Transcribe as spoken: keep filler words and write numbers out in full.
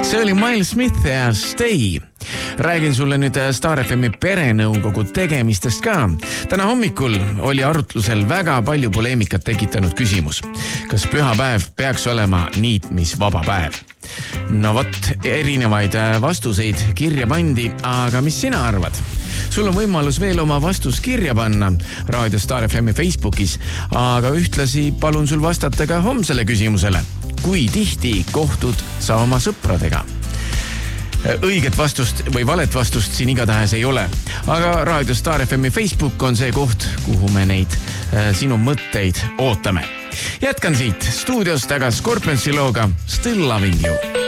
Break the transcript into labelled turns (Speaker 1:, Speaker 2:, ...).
Speaker 1: See oli Miles Smith ja Stay. Räägin sulle nüüd Star F M-i perenõukogu tegemistest ka. Täna hommikul oli arutlusel väga palju poleemikat tekitanud küsimus. Kas pühapäev peaks olema niitmisvaba päev? No vot, erinevaid vastuseid kirja pandi, aga mis sina arvad? Sul on võimalus veel oma vastus kirja panna Raadio Star F M-i Facebookis, aga ühtlasi palun sul vastata ka homsele küsimusele. Kui tihti kohtud sa oma sõpradega? Õiget vastust või valet vastust siin igatahes ei ole, aga Raadio Star F M-i Facebook on see koht, kuhu me neid äh, sinu mõtteid ootame. Jätkan siit stuudios taga Scorpionsi looga Still Loving You.